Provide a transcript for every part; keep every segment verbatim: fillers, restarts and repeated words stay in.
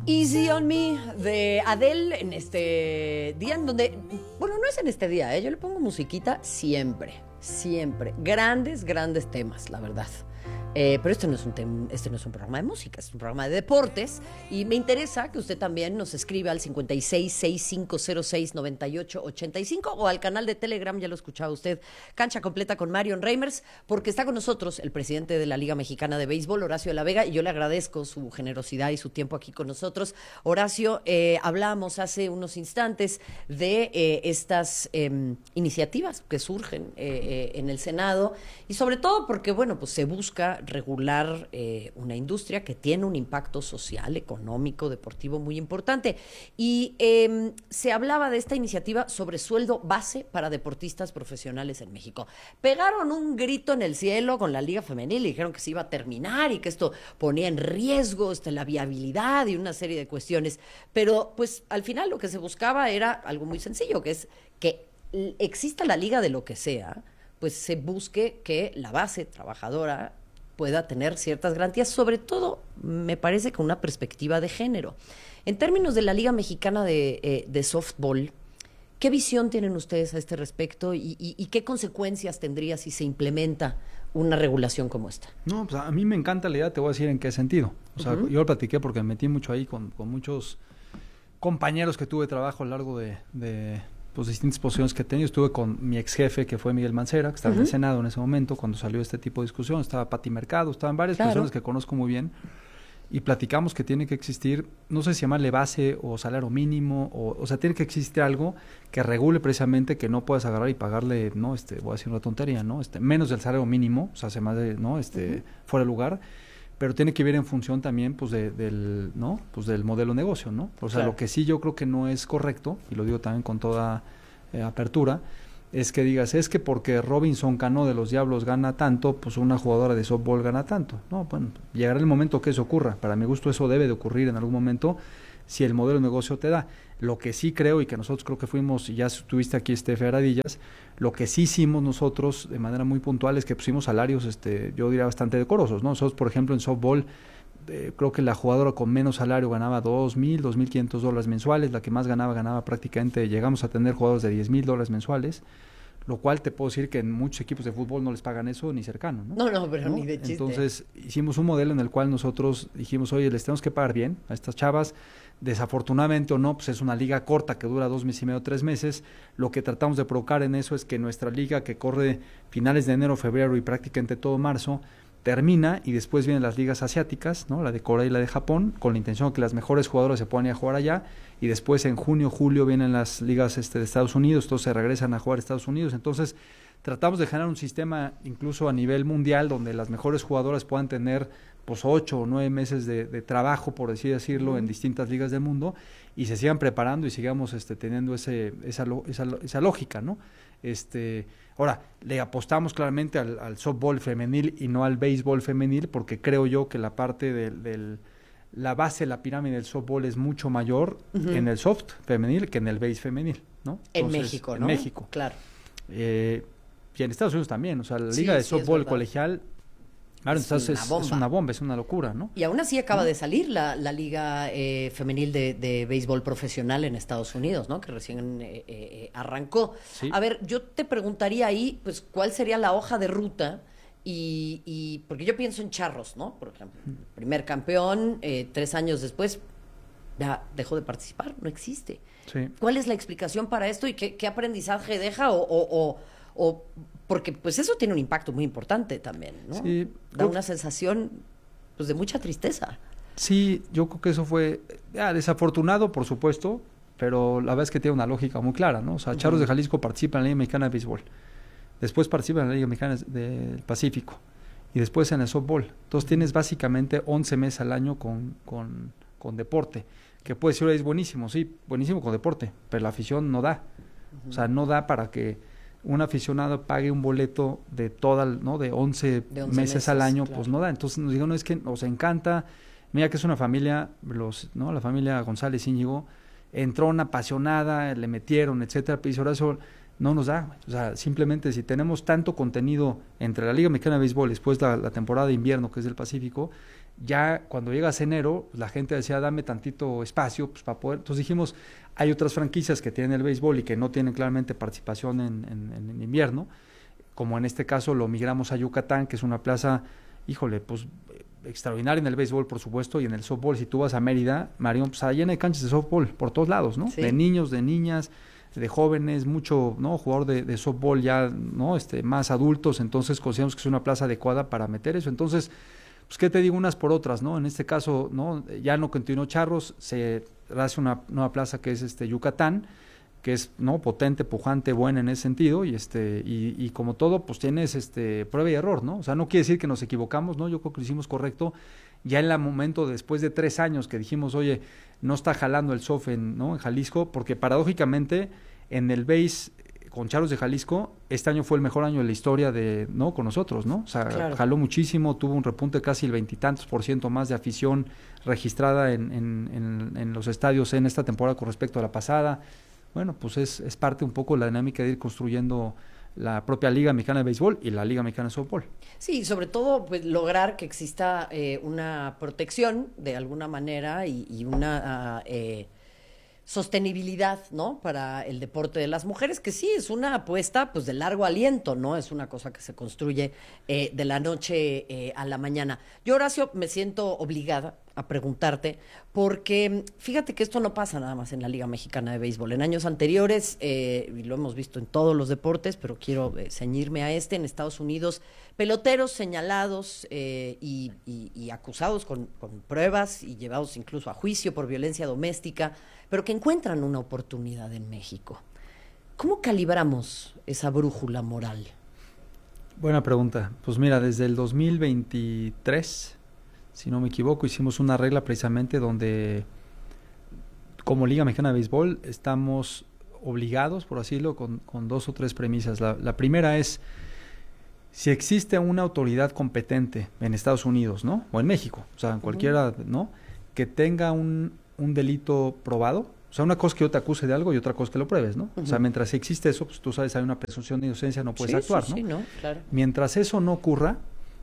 Easy on Me de Adele en este día en donde, bueno, no es en este día, ¿eh? Yo le pongo musiquita siempre, siempre. Grandes, grandes temas, la verdad. Eh, pero este no, es un tem- este no es un programa de música, es un programa de deportes y me interesa que usted también nos escriba al cincuenta y seis, sesenta y cinco cero seis, noventa y ocho ochenta y cinco o al canal de Telegram, ya lo escuchaba usted, Cancha Completa con Marion Reimers, porque está con nosotros el presidente de la Liga Mexicana de Béisbol, Horacio de la Vega, y yo le agradezco su generosidad y su tiempo aquí con nosotros. Horacio, eh, hablábamos hace unos instantes de eh, estas eh, iniciativas que surgen eh, eh, en el Senado y sobre todo porque, bueno, pues se busca regular eh, una industria que tiene un impacto social, económico, deportivo muy importante. Y eh, se hablaba de esta iniciativa sobre sueldo base para deportistas profesionales en México. Pegaron un grito en el cielo con la Liga Femenil y dijeron que se iba a terminar y que esto ponía en riesgo este, la viabilidad y una serie de cuestiones. Pero pues al final lo que se buscaba era algo muy sencillo, que es que exista la liga de lo que sea, pues se busque que la base trabajadora pueda tener ciertas garantías, sobre todo, me parece, con una perspectiva de género. En términos de la Liga Mexicana de, eh, de Softball, ¿qué visión tienen ustedes a este respecto y, y, y qué consecuencias tendría si se implementa una regulación como esta? No, pues a mí me encanta la idea, te voy a decir en qué sentido. O sea, Uh-huh. yo lo platiqué porque me metí mucho ahí con, con muchos compañeros que tuve de trabajo a lo largo de, de pues, distintas posiciones que he tenido. Estuve con mi ex jefe, que fue Miguel Mancera, que estaba uh-huh. en el Senado en ese momento, cuando salió este tipo de discusión. Estaba Pati Mercado, estaban varias claro. personas que conozco muy bien. Y platicamos que tiene que existir, no sé si llamarle base o salario mínimo, o, o sea, tiene que existir algo que regule precisamente que no puedas agarrar y pagarle, no, este, voy a decir una tontería, ¿no? Este, menos del salario mínimo, o sea, se más de, ¿no? Este, uh-huh. fuera de lugar, pero tiene que ver en función también, pues, de, del, ¿no? Pues del modelo de negocio, ¿no? O sea, claro. lo que sí yo creo que no es correcto, y lo digo también con toda eh, apertura, es que digas, es que porque Robinson Cano de los Diablos gana tanto, pues una jugadora de softball gana tanto. No, bueno, llegará el momento que eso ocurra. Para mi gusto eso debe de ocurrir en algún momento si el modelo de negocio te da. Lo que sí creo, y que nosotros creo que fuimos, y ya estuviste aquí, Estefe Aradillas, lo que sí hicimos nosotros de manera muy puntual es que pusimos salarios, este, yo diría bastante decorosos, ¿no? Nosotros, por ejemplo, en softball, eh, creo que la jugadora con menos salario ganaba dos mil, dos mil quinientos dólares mensuales, la que más ganaba, ganaba prácticamente, llegamos a tener jugadores de diez mil dólares mensuales, lo cual te puedo decir que en muchos equipos de fútbol no les pagan eso ni cercano, ¿no? No, no, pero ¿no? Ni de chiste. Entonces hicimos un modelo en el cual nosotros dijimos, oye, les tenemos que pagar bien a estas chavas, desafortunadamente o no, pues es una liga corta que dura dos meses y medio, tres meses, lo que tratamos de provocar en eso es que nuestra liga que corre finales de enero, febrero y prácticamente todo marzo, termina y después vienen las ligas asiáticas, ¿no? La de Corea y la de Japón, con la intención de que las mejores jugadoras se puedan ir a jugar allá, y después en junio, julio vienen las ligas este, de Estados Unidos, todos se regresan a jugar a Estados Unidos. Entonces tratamos de generar un sistema incluso a nivel mundial donde las mejores jugadoras puedan tener pues ocho o nueve meses de, de trabajo, por así decirlo, uh-huh. en distintas ligas del mundo, y se sigan preparando y sigamos este, teniendo ese, esa, esa, esa lógica, ¿no? Este, ahora, le apostamos claramente al, al softball femenil y no al béisbol femenil, porque creo yo que la parte del, del la base de la pirámide del softball es mucho mayor uh-huh. en el soft femenil que en el béis femenil, ¿no? En Entonces, México, ¿no? En México. Claro. Eh, y en Estados Unidos también, o sea, la sí, liga de sí, softball colegial, claro, es, entonces una es, es una bomba, es una locura, ¿no? Y aún así acaba ¿no? de salir la, la liga eh, femenil de, de béisbol profesional en Estados Unidos, ¿no? Que recién eh, eh, arrancó. Sí. A ver, yo te preguntaría ahí, pues, ¿cuál sería la hoja de ruta? Y, y porque yo pienso en Charros, ¿no? Por ejemplo, primer campeón, eh, tres años después ya dejó de participar, no existe. Sí. ¿Cuál es la explicación para esto y qué, qué aprendizaje deja o, o, o, o porque pues eso tiene un impacto muy importante también, ¿no? Sí, da una sensación pues de mucha tristeza. Sí, yo creo que eso fue ya, desafortunado, por supuesto, pero la verdad es que tiene una lógica muy clara, ¿no? O sea, uh-huh. Charros de Jalisco participa en la Liga Mexicana de Béisbol, después participa en la Liga Mexicana del Pacífico y después en el softball. Entonces tienes básicamente once meses al año con, con, con deporte, que puede ser es buenísimo, sí, buenísimo con deporte, pero la afición no da. Uh-huh. O sea, no da para que un aficionado pague un boleto de toda, ¿no? De once, de once meses, meses al año, claro. Pues no da. Entonces nos digo, no, es que nos encanta, mira que es una familia, los, ¿no? La familia González Íñigo, entró una apasionada, le metieron, etcétera, pero ahora eso no nos da. O sea, simplemente si tenemos tanto contenido entre la Liga Mexicana de Béisbol, después la, la temporada de invierno, que es del Pacífico, Ya cuando llegas enero, la gente decía, dame tantito espacio pues, para poder. Entonces dijimos, hay otras franquicias que tienen el béisbol y que no tienen claramente participación en, en, en invierno, como en este caso lo migramos a Yucatán, que es una plaza, híjole, pues extraordinaria en el béisbol, por supuesto, y en el softball. Si tú vas a Mérida, Marión, pues llena de canchas de softball por todos lados, ¿no? Sí. De niños, de niñas, de jóvenes, mucho, ¿no? Jugador de, de softball ya, ¿no? Este, más adultos, entonces consideramos que es una plaza adecuada para meter eso. Entonces, pues, ¿qué te digo? Unas por otras, ¿no? En este caso, ¿no? Ya no continuó Charros, se hace una nueva plaza que es este Yucatán, que es, ¿no? Potente, pujante, buena en ese sentido, y este, y, y como todo, pues tienes este prueba y error, ¿no? O sea, no quiere decir que nos equivocamos, ¿no? Yo creo que lo hicimos correcto. Ya en el momento, después de tres años que dijimos, oye, no está jalando el soft en, ¿no? en Jalisco, porque paradójicamente, en el base con Charros de Jalisco, este año fue el mejor año de la historia de, ¿no? Con nosotros, ¿no? O sea, claro. Jaló muchísimo, tuvo un repunte casi el veintitantos por ciento más de afición registrada en, en, en, en los estadios en esta temporada con respecto a la pasada. Bueno, pues es, es parte un poco de la dinámica de ir construyendo la propia Liga Mexicana de Béisbol y la Liga Mexicana de Softball. Sí, sobre todo pues, lograr que exista eh, una protección de alguna manera y, y una... Eh, sostenibilidad, ¿no? Para el deporte de las mujeres, que sí, es una apuesta pues de largo aliento, ¿no? Es una cosa que se construye eh, de la noche eh, a la mañana. Yo, Horacio, me siento obligada a preguntarte, porque fíjate que esto no pasa nada más en la Liga Mexicana de Béisbol. En años anteriores, eh, y lo hemos visto en todos los deportes, pero quiero eh, ceñirme a este, en Estados Unidos, peloteros señalados eh, y, y, y acusados con, con pruebas y llevados incluso a juicio por violencia doméstica, pero que encuentran una oportunidad en México. ¿Cómo calibramos esa brújula moral? Buena pregunta. Pues mira, desde el dos mil veintitrés, si no me equivoco, hicimos una regla precisamente donde, como Liga Mexicana de Béisbol, estamos obligados, por así decirlo, con, con dos o tres premisas. La, la primera es, si existe una autoridad competente en Estados Unidos, ¿no? O en México, o sea, en cualquiera, ¿no? Que tenga un, un delito probado. O sea, una cosa es que yo te acuse de algo y otra cosa es que lo pruebes, ¿no? Uh-huh. O sea, mientras existe eso, pues tú sabes, hay una presunción de inocencia, no puedes sí, actuar, sí, ¿no? Sí, no, claro. Mientras eso no ocurra,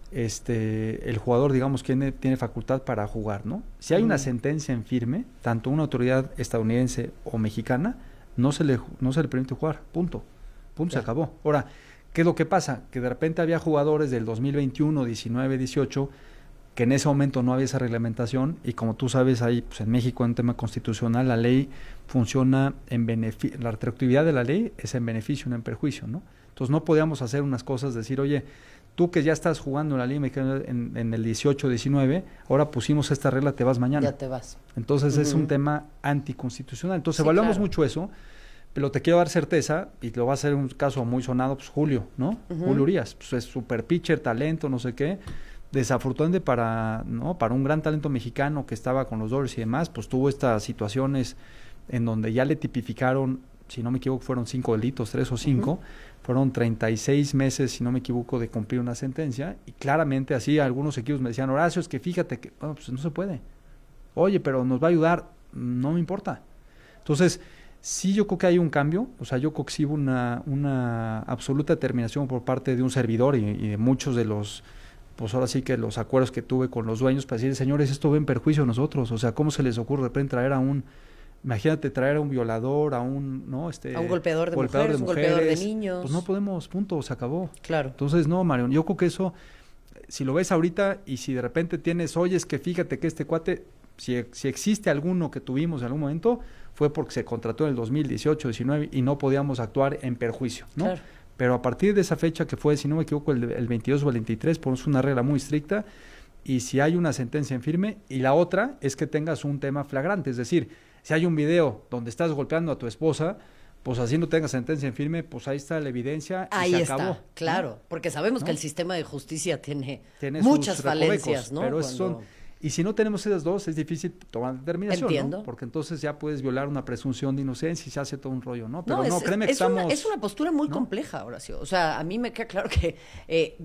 este, el jugador, digamos, tiene, tiene facultad para jugar, ¿no? Si hay uh-huh. una sentencia en firme, tanto una autoridad estadounidense o mexicana, no se le, no se le permite jugar, punto. Punto, claro. Se acabó. Ahora, ¿qué es lo que pasa? Que de repente había jugadores del dos mil veintiuno, diecinueve, dieciocho, que en ese momento no había esa reglamentación, y como tú sabes, ahí pues en México, en tema constitucional, la ley funciona en beneficio, la retroactividad de la ley es en beneficio, no en perjuicio, ¿no? Entonces no podíamos hacer unas cosas, decir, oye, tú que ya estás jugando en la Liga Mexicana en, en el dieciocho, diecinueve, ahora pusimos esta regla, te vas mañana. Ya te vas. Entonces uh-huh. es un tema anticonstitucional. Entonces sí, evaluamos claro. mucho eso, pero te quiero dar certeza, y lo va a ser un caso muy sonado, pues Julio, ¿no? Uh-huh. Julio Urias, pues es super pitcher, talento, no sé qué. Desafortunadamente para, ¿no? para un gran talento mexicano que estaba con los Dodgers y demás, pues tuvo estas situaciones en donde ya le tipificaron, si no me equivoco, fueron cinco delitos, tres o cinco, uh-huh. fueron treinta y seis meses, si no me equivoco, de cumplir una sentencia, y claramente así algunos equipos me decían, Horacio, es que fíjate que, bueno, pues no se puede. Oye, pero nos va a ayudar, no me importa. Entonces, sí, yo creo que hay un cambio, o sea, yo creo que sí hubo una, una absoluta determinación por parte de un servidor y, y de muchos de los, pues ahora sí que los acuerdos que tuve con los dueños para decir, señores, esto va en perjuicio a nosotros, o sea, ¿cómo se les ocurre de repente traer a un, imagínate traer a un violador, a un, ¿no? Este, a un golpeador de golpeador mujeres, de un mujeres, golpeador de niños. Pues no podemos, punto, se acabó. Claro. Entonces, no, Marión, yo creo que eso, si lo ves ahorita y si de repente tienes, oye, es que fíjate que este cuate, si, si existe alguno que tuvimos en algún momento, fue porque se contrató en el dos mil dieciocho, diecinueve y no podíamos actuar en perjuicio, ¿no? Claro. Pero a partir de esa fecha que fue, si no me equivoco, el, el veintidós o el veintitrés, ponemos una regla muy estricta, y si hay una sentencia en firme, y la otra es que tengas un tema flagrante, es decir, si hay un video donde estás golpeando a tu esposa, pues así no tengas sentencia en firme, pues ahí está la evidencia y ahí se está, acabó, claro, ¿no? porque sabemos ¿no? que el sistema de justicia tiene, tiene muchas falencias, ¿no? Pero Cuando... son... Y si no tenemos esas dos, es difícil tomar determinación, Entiendo. ¿no? Porque entonces ya puedes violar una presunción de inocencia y se hace todo un rollo, ¿no? Pero no, no, es, créeme que es estamos... Una, es una postura muy ¿no? compleja, Horacio. O sea, a mí me queda claro que eh,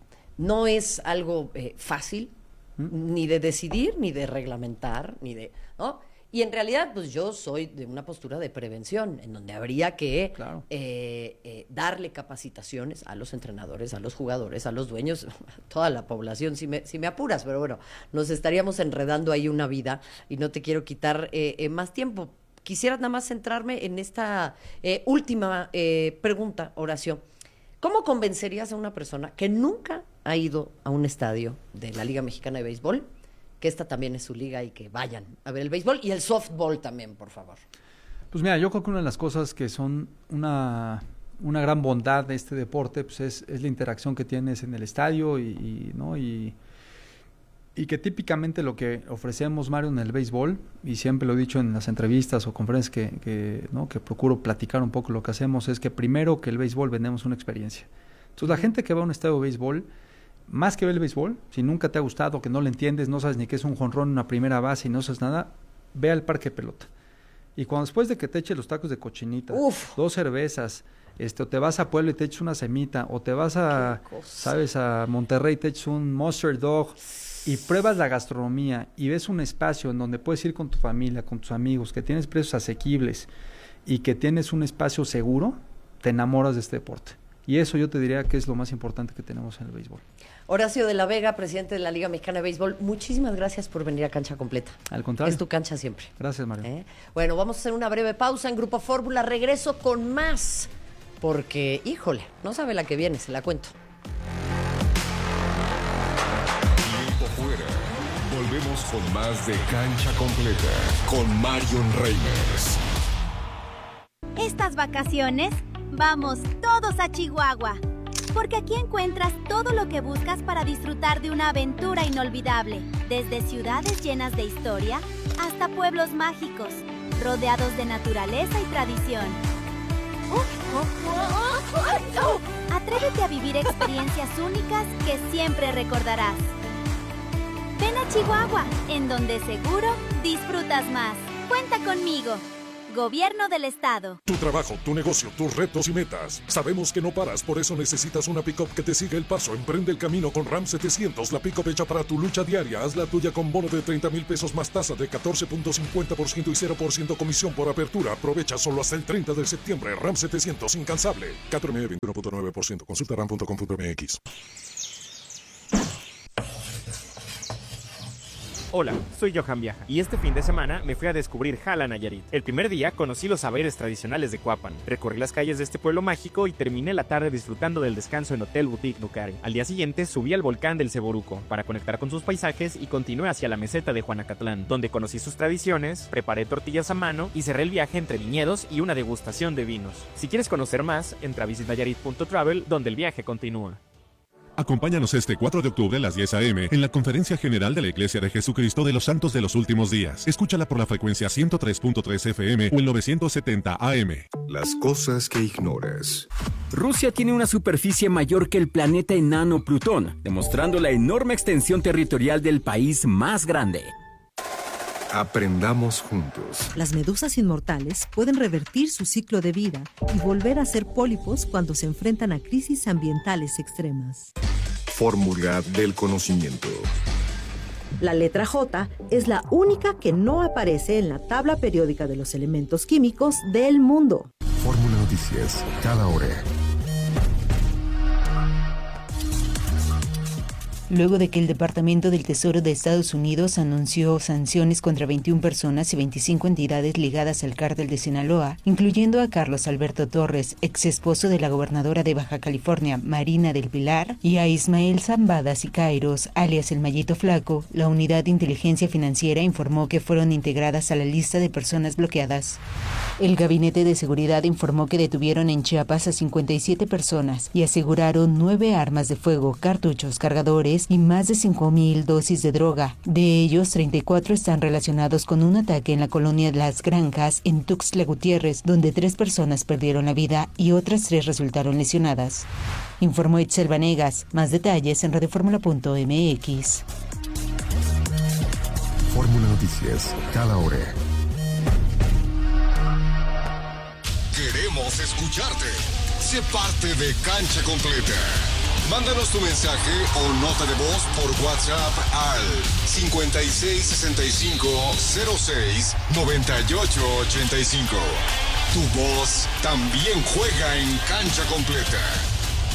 no es algo eh, fácil, ¿Mm? ni de decidir, ni de reglamentar, ni de... ¿no? Y en realidad, pues yo soy de una postura de prevención, en donde habría que Claro. eh, eh, darle capacitaciones a los entrenadores, a los jugadores, a los dueños, a toda la población, si me, si me apuras, pero bueno, nos estaríamos enredando ahí una vida y no te quiero quitar eh, eh, más tiempo. Quisiera nada más centrarme en esta eh, última eh, pregunta, Horacio. ¿Cómo convencerías a una persona que nunca ha ido a un estadio de la Liga Mexicana de Béisbol, que esta también es su liga y que vayan a ver el béisbol y el softball también, por favor? Pues mira, yo creo que una de las cosas que son una, una gran bondad de este deporte pues es, es la interacción que tienes en el estadio y, y, ¿no? y, y que típicamente lo que ofrecemos, Mario, en el béisbol, y siempre lo he dicho en las entrevistas o conferencias que, que, ¿no? que procuro platicar un poco lo que hacemos, es que primero que el béisbol vendemos una experiencia. Entonces la gente que va a un estadio de béisbol, más que ver el béisbol, si nunca te ha gustado, que no le entiendes, no sabes ni qué es un jonrón, una primera base y no sabes nada, ve al parque de pelota. Y cuando después de que te eches los tacos de cochinita, Uf. dos cervezas, este, o te vas a Puebla y te eches una semita, o te vas a, sabes, a Monterrey y te eches un Monster Dog, y pruebas la gastronomía y ves un espacio en donde puedes ir con tu familia, con tus amigos, que tienes precios asequibles y que tienes un espacio seguro, te enamoras de este deporte. Y eso yo te diría que es lo más importante que tenemos en el béisbol. Horacio de la Vega, presidente de la Liga Mexicana de Béisbol, muchísimas gracias por venir a Cancha Completa. Al contrario. Es tu cancha siempre. Gracias, Mario. ¿Eh? Bueno, vamos a hacer una breve pausa en Grupo Fórmula. Regreso con más, porque, híjole, no sabe la que viene, se la cuento. Tiempo fuera. Volvemos con más de Cancha Completa con Marion Reimers. Estas vacaciones, vamos todos a Chihuahua, porque aquí encuentras todo lo que buscas para disfrutar de una aventura inolvidable, desde ciudades llenas de historia hasta pueblos mágicos, rodeados de naturaleza y tradición. Atrévete a vivir experiencias únicas que siempre recordarás. Ven a Chihuahua, en donde seguro disfrutas más. Cuenta conmigo. Gobierno del Estado. Tu trabajo, tu negocio, tus retos y metas. Sabemos que no paras, por eso necesitas una pick-up que te siga el paso. Emprende el camino con Ram setecientos, la pick-up hecha para tu lucha diaria. Haz la tuya con bono de treinta mil pesos más tasa de catorce punto cincuenta por ciento y cero por ciento comisión por apertura. Aprovecha solo hasta el treinta de septiembre. Ram setecientos, incansable. cuatro M veintiuno punto nueve por ciento. Consulta ram punto com punto m x. Hola, soy Johan Viaja y este fin de semana me fui a descubrir Jala, Nayarit. El primer día conocí los saberes tradicionales de Cuapan, recorrí las calles de este pueblo mágico y terminé la tarde disfrutando del descanso en Hotel Boutique Nucari. Al día siguiente subí al volcán del Ceboruco para conectar con sus paisajes y continué hacia la meseta de Juanacatlán, donde conocí sus tradiciones, preparé tortillas a mano y cerré el viaje entre viñedos y una degustación de vinos. Si quieres conocer más, entra a visit nayarit punto travel, donde el viaje continúa. Acompáñanos este cuatro de octubre a las diez a eme en la Conferencia General de la Iglesia de Jesucristo de los Santos de los Últimos Días. Escúchala por la frecuencia ciento tres punto tres efe eme o el novecientos setenta a eme. Las cosas que ignoras. Rusia tiene una superficie mayor que el planeta enano Plutón, demostrando la enorme extensión territorial del país más grande. Aprendamos juntos. Las medusas inmortales pueden revertir su ciclo de vida y volver a ser pólipos cuando se enfrentan a crisis ambientales extremas. Fórmula del conocimiento. La letra J es la única que no aparece en la tabla periódica de los elementos químicos del mundo. Fórmula Noticias, cada hora. Luego de que el Departamento del Tesoro de Estados Unidos anunció sanciones contra veintiuna personas y veinticinco entidades ligadas al cártel de Sinaloa, incluyendo a Carlos Alberto Torres, ex esposo de la gobernadora de Baja California, Marina del Pilar, y a Ismael Zambada Siqueiros, alias el Mallito Flaco, la Unidad de Inteligencia Financiera informó que fueron integradas a la lista de personas bloqueadas. El Gabinete de Seguridad informó que detuvieron en Chiapas a cincuenta y siete personas y aseguraron nueve armas de fuego, cartuchos, cargadores y más de cinco mil dosis de droga. De ellos, treinta y cuatro están relacionados con un ataque en la colonia de Las Granjas, en Tuxtla Gutiérrez, donde tres personas perdieron la vida y otras tres resultaron lesionadas. Informó Itzel Vanegas. Más detalles en radioformula punto eme equis. Fórmula Noticias, cada hora. Queremos escucharte. Sé parte de Cancha Completa. Mándanos tu mensaje o nota de voz por WhatsApp al cincuenta y seis sesenta y cinco cero seis noventa y ocho ochenta y cinco. Tu voz también juega en Cancha Completa.